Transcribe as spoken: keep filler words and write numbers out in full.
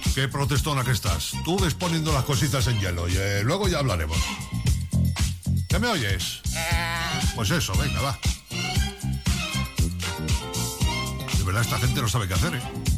Qué protestona que estás. Tú ves poniendo las cositas en hielo y eh, luego ya hablaremos. ¿Qué me oyes? Pues eso, venga, va. De verdad, esta gente no sabe qué hacer, ¿eh?